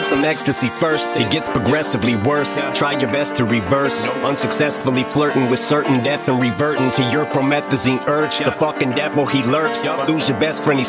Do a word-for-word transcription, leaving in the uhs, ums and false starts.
some ecstasy first, it gets progressively worse. Try your best to reverse, unsuccessfully flirting with certain death and reverting to your promethazine urge. The fucking devil, he lurks. Lose your best friend, he